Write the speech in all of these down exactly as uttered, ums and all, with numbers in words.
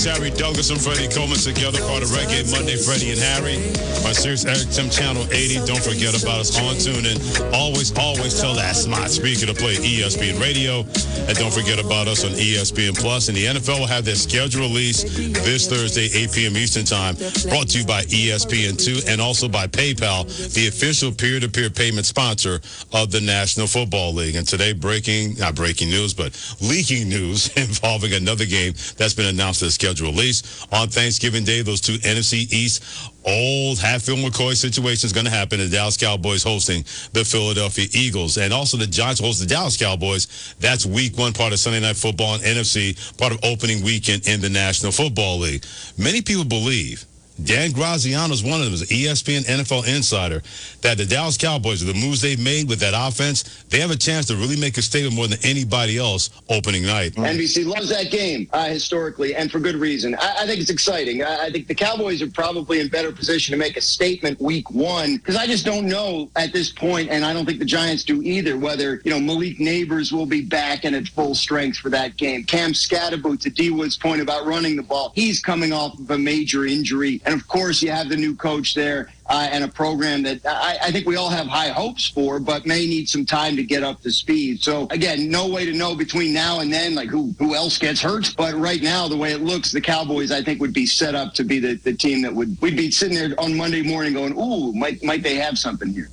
Harry Douglas and Freddie Coleman together, part of Reggae Monday, Freddie and Harry. My Sirius Eric Tim Channel eighty. Don't forget about us on TuneIn. Always, always tell that smart speaker to play E S P N Radio. And don't forget about us on E S P N Plus. And the N F L will have their schedule released this Thursday, eight p.m. Eastern Time. Brought to you by E S P N two and also by PayPal, the official peer-to-peer payment sponsor of the National Football League. And today, breaking, not breaking news, but leaking news involving another game that's been announced as schedule release. On Thanksgiving Day, those two N F C East old Hatfield-McCoy situations going to happen. The Dallas Cowboys hosting the Philadelphia Eagles. And also the Giants host the Dallas Cowboys. That's week one, part of Sunday Night Football and N F C, part of opening weekend in the National Football League. Many people believe, Dan Graziano is one of them, as an E S P N N F L insider, that the Dallas Cowboys, with the moves they've made with that offense, they have a chance to really make a statement more than anybody else opening night. N B C loves that game uh, historically, and for good reason. I, I think it's exciting. I, I think the Cowboys are probably in better position to make a statement week one, because I just don't know at this point, and I don't think the Giants do either, whether, you know, Malik Neighbors will be back and at full strength for that game. Cam Scatterboot, to D Wood's point about running the ball, he's coming off of a major injury. And, of course, you have the new coach there uh, and a program that I, I think we all have high hopes for, but may need some time to get up to speed. So, again, no way to know between now and then, like, who, who else gets hurt. But right now, the way it looks, the Cowboys, I think, would be set up to be the, the team that would – we'd be sitting there on Monday morning going, ooh, might might they have something here?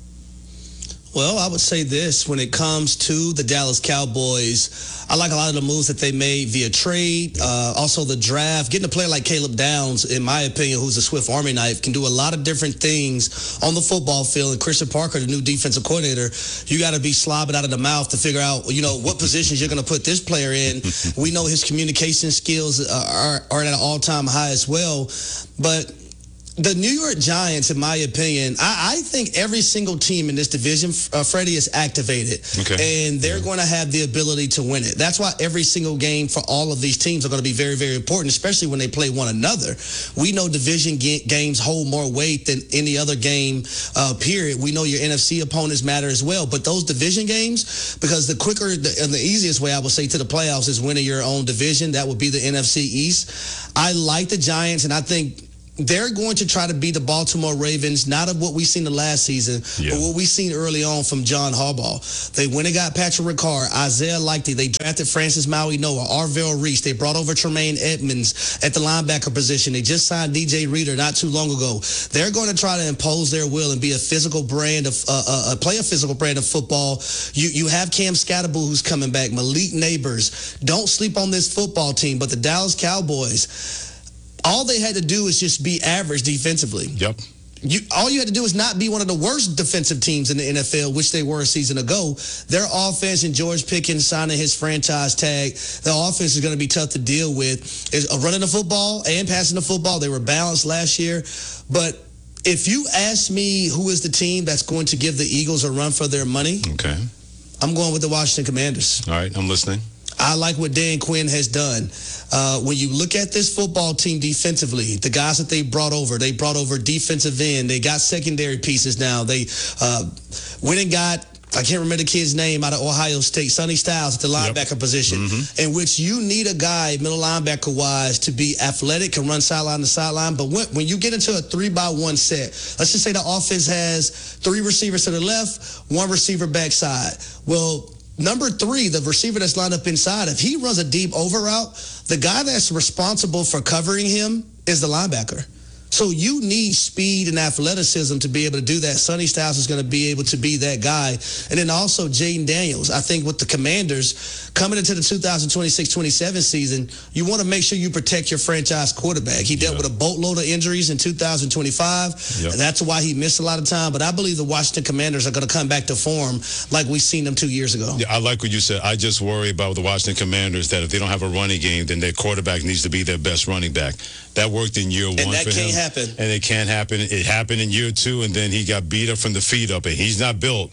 Well, I would say this. When it comes to the Dallas Cowboys, I like a lot of the moves that they made via trade, uh, also the draft. Getting a player like Caleb Downs, in my opinion, who's a Swift Army knife, can do a lot of different things on the football field. And Christian Parker, the new defensive coordinator, you got to be slobbing out of the mouth to figure out, you know, what positions you're going to put this player in. We know his communication skills are, are at an all-time high as well. But the New York Giants, in my opinion, I, I think every single team in this division, uh, Freddie, is activated. Okay. And they're going to have the ability to win it. That's why every single game for all of these teams are going to be very, very important, especially when they play one another. We know division ga- games hold more weight than any other game, uh, period. We know your N F C opponents matter as well. But those division games, because the quicker the, and the easiest way I would say to the playoffs is winning your own division. That would be the N F C East. I like the Giants, and I think they're going to try to beat the Baltimore Ravens, not of what we've seen the last season, yeah. but what we've seen early on from John Harbaugh. They went and got Patrick Ricard, Isaiah Likely. They drafted Francis Maui Noah, Arvell Reese. They brought over Tremaine Edmonds at the linebacker position. They just signed D J Reader not too long ago. They're going to try to impose their will and be a physical brand of, uh, uh, play a physical brand of football. You you have Cam Scatterboot who's coming back, Malik Neighbors. Don't sleep on this football team, but the Dallas Cowboys, all they had to do is just be average defensively. Yep. You, all you had to do is not be one of the worst defensive teams in the N F L, which they were a season ago. Their offense and George Pickens signing his franchise tag, the offense is going to be tough to deal with. Is running the football and passing the football. They were balanced last year. But if you ask me who is the team that's going to give the Eagles a run for their money, okay, I'm going with the Washington Commanders. All right, I'm listening. I like what Dan Quinn has done. Uh, when you look at this football team defensively, the guys that they brought over, they brought over defensive end. They got secondary pieces now. They uh, went and got, I can't remember the kid's name out of Ohio State, Sonny Styles at the linebacker yep. position, mm-hmm. in which you need a guy, middle linebacker-wise, to be athletic, can run sideline to sideline. But when, when you get into a three-by-one set, let's just say the offense has three receivers to the left, one receiver backside. Well, number three, the receiver that's lined up inside, if he runs a deep over route, the guy that's responsible for covering him is the linebacker. So you need speed and athleticism to be able to do that. Sonny Styles is going to be able to be that guy. And then also Jaden Daniels. I think with the Commanders, coming into the two thousand twenty-six twenty-seven season, you want to make sure you protect your franchise quarterback. He dealt yeah. with a boatload of injuries in two thousand twenty-five, yep. and that's why he missed a lot of time. But I believe the Washington Commanders are going to come back to form like we've seen them two years ago. Yeah, I like what you said. I just worry about the Washington Commanders that if they don't have a running game, then their quarterback needs to be their best running back. That worked in year one and that for can't him. happen. And it can't happen. It happened in year two, and then he got beat up from the feet up. And he's not built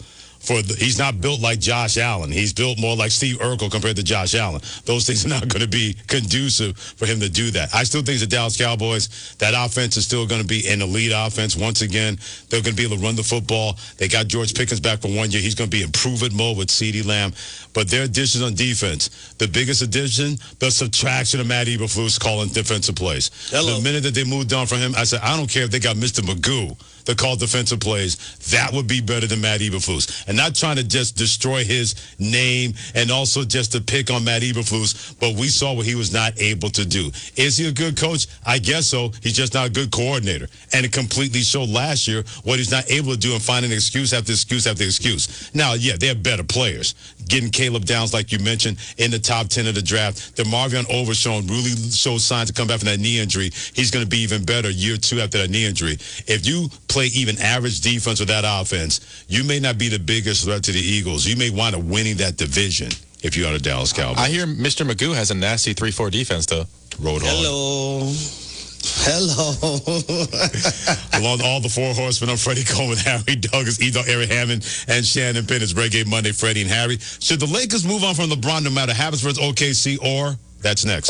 For the, he's not built like Josh Allen. He's built more like Steve Urkel compared to Josh Allen. Those things are not going to be conducive for him to do that. I still think the Dallas Cowboys, that offense is still going to be an elite offense. Once again, they're going to be able to run the football. They got George Pickens back for one year. He's going to be in prove-it mode with CeeDee Lamb. But their additions on defense, the biggest addition, the subtraction of Matt Eberflus calling defensive plays. Hello. The minute that they moved on from him, I said, I don't care if they got Mister Magoo to call defensive plays. That would be better than Matt Eberflus. And not trying to just destroy his name and also just to pick on Matt Eberflus, but we saw what he was not able to do. Is he a good coach? I guess so. He's just not a good coordinator. And it completely showed last year what he's not able to do and finding excuse after excuse after excuse. Now, yeah, they have better players. Getting Caleb Downs, like you mentioned, in the top ten of the draft. DeMarvion Overshown really showed signs to come back from that knee injury. He's going to be even better year two after that knee injury. If you play even average defense with that offense, you may not be the biggest threat to the Eagles. You may wind up winning that division if you are the Dallas Cowboys. I hear Mister Magoo has a nasty three four defense, though. Road Hello. Hello. Along all the four horsemen, I'm Freddie Coleman, Harry Douglas, Edo, Eric Hammond, and Shannon Penn. It's Reggae Monday, Freddie and Harry. Should the Lakers move on from LeBron no matter happens versus O K C, or that's next?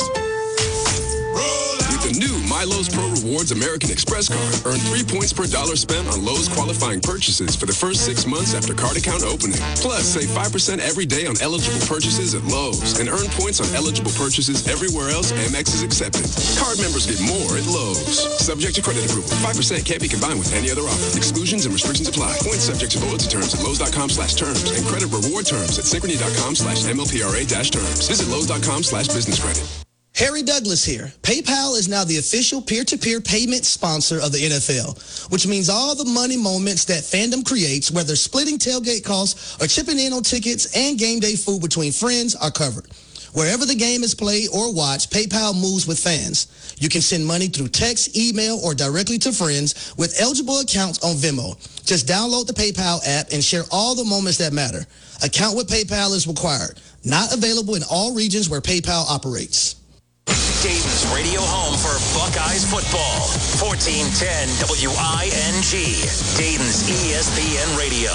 The new MyLowe's Pro Rewards American Express card. Earn three points per dollar spent on Lowe's qualifying purchases for the first six months after card account opening. Plus, save five percent every day on eligible purchases at Lowe's and earn points on eligible purchases everywhere else Amex is accepted. Card members get more at Lowe's. Subject to credit approval. five percent can't be combined with any other offer. Exclusions and restrictions apply. Points subject to loyalty terms at Lowe's.com slash terms and credit reward terms at Synchrony.com slash MLPRA dash terms. Visit Lowe's.com slash business credit. Harry Douglas here. PayPal is now the official peer-to-peer payment sponsor of the N F L, which means all the money moments that fandom creates, whether splitting tailgate costs or chipping in on tickets and game day food between friends, are covered. Wherever the game is played or watched, PayPal moves with fans. You can send money through text, email, or directly to friends with eligible accounts on Venmo. Just download the PayPal app and share all the moments that matter. Account with PayPal is required. Not available in all regions where PayPal operates. Dayton's radio home for Buckeyes football. fourteen ten W I N G. Dayton's E S P N Radio.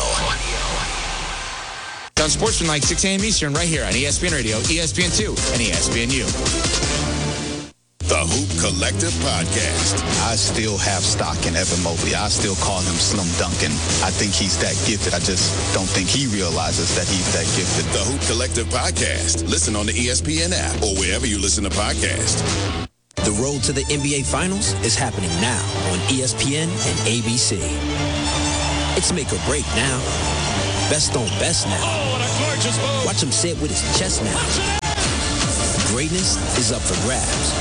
On Sports from like six a.m. Eastern right here on E S P N Radio, E S P N two, and E S P N U. The Hoop Collective Podcast. I still have stock in Evan Mobley. I still call him Slim Duncan. I think he's that gifted. I just don't think he realizes that he's that gifted. The Hoop Collective Podcast. Listen on the E S P N app or wherever you listen to podcasts. The road to the N B A Finals is happening now on E S P N and A B C. It's make or break now. Best on best now. Oh, what a gorgeous move. Watch him say it with his chest now. Greatness is up for grabs.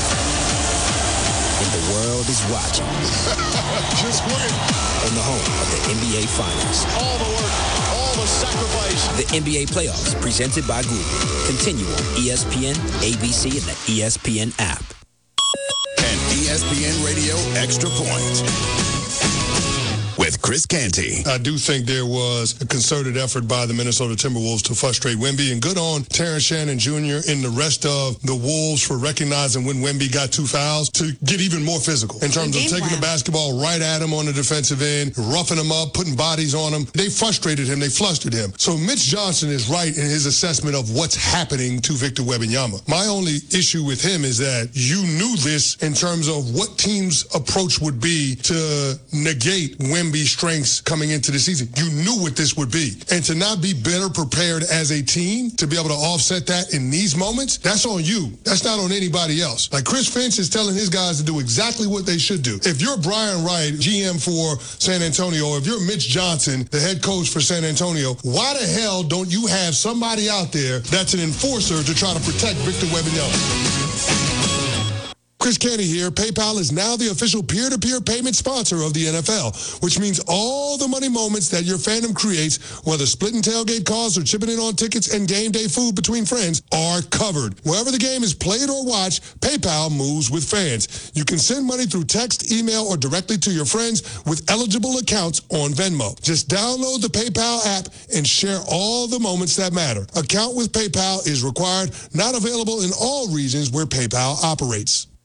And the world is watching. Just win. On the home of the N B A Finals. All the work, all the sacrifice. The N B A Playoffs, presented by Google. Continue on E S P N, A B C, and the E S P N app. And E S P N Radio Extra Point. With Chris Canty. I do think there was a concerted effort by the Minnesota Timberwolves to frustrate Wemby, and good on Terrence Shannon Junior and the rest of the Wolves for recognizing when Wemby got two fouls to get even more physical in terms of taking the basketball right at him on the defensive end, roughing him up, putting bodies on him. They frustrated him. They flustered him. So Mitch Johnson is right in his assessment of what's happening to Victor Wembanyama. My only issue with him is that you knew this in terms of what team's approach would be to negate Wemby strengths coming into the season. You knew what this would be. And to not be better prepared as a team to be able to offset that in these moments, that's on you. That's not on anybody else. Like Chris Finch is telling his guys to do exactly what they should do. If you're Brian Wright, G M for San Antonio, or if you're Mitch Johnson, the head coach for San Antonio, why the hell don't you have somebody out there that's an enforcer to try to protect Victor Wembanyama? Chris Canty here. PayPal is now the official peer-to-peer payment sponsor of the N F L, which means all the money moments that your fandom creates, whether splitting tailgate costs or chipping in on tickets and game day food between friends, are covered. Wherever the game is played or watched, PayPal moves with fans. You can send money through text, email, or directly to your friends with eligible accounts on Venmo. Just download the PayPal app and share all the moments that matter. Account with PayPal is required, not available in all regions where PayPal operates.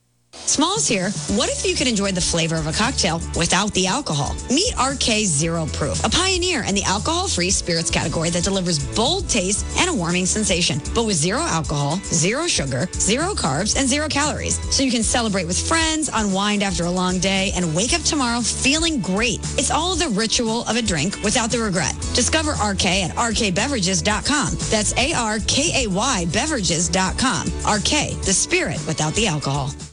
Smalls here. What if you could enjoy the flavor of a cocktail without the alcohol? Meet R K Zero Proof, a pioneer in the alcohol-free spirits category that delivers bold taste and a warming sensation, but with zero alcohol, zero sugar, zero carbs, and zero calories. So you can celebrate with friends, unwind after a long day, and wake up tomorrow feeling great. It's all the ritual of a drink without the regret. Discover R K at R K beverages dot com. That's A R K A Y beverages dot com. R K, the spirit without the alcohol.